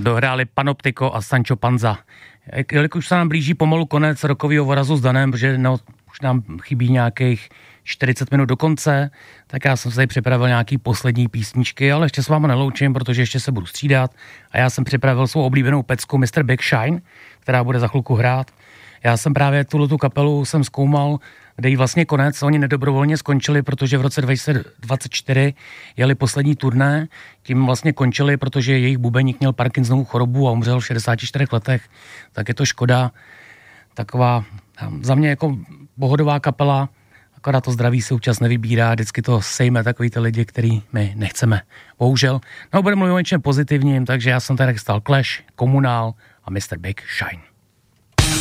dohráli Panoptiko a Sancho Panza. Jelikož se nám blíží pomalu konec rokového vorazu s Danem, protože už nám chybí nějakých 40 minut do konce, tak já jsem se tady připravil nějaký poslední písničky, ale ještě s váma neloučím, protože ještě se budu střídat a já jsem připravil svou oblíbenou pecku Mr. Big Shine, která bude za chvilku hrát. Já jsem právě tu kapelu jsem zkoumal, kde jí vlastně konec, oni nedobrovolně skončili, protože v roce 2024 jeli poslední turné, tím vlastně končili, protože jejich bubeník měl Parkinsonovu chorobu a umřel v 64 letech, tak je to škoda. Taková za mě jako pohodová kapela, akorát to zdraví se občas nevybírá, vždycky to sejme takový ty lidi, který my nechceme. Bohužel. No, budeme mluvit o něčem pozitivním, takže já jsem tady stal Clash, Komunál a Mr. Big Shine.